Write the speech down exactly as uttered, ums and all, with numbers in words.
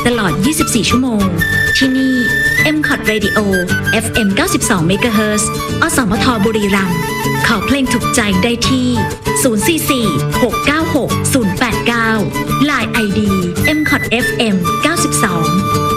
ตลอด ยี่สิบสี่ ชั่วโมง ที่นี่ เอ็ม คอท Radio เอฟ เอ็ม เก้าสิบสอง เมกะเฮิรตซ์ อสมทบุรีรัมย์ขอเพลงถูกใจได้ที่ ศูนย์ สี่ สี่ หก เก้า หก ศูนย์ แปด เก้า ไลน์ ไอ ดี เอ็ม คอท เอฟ เอ็ม เก้าสิบสอง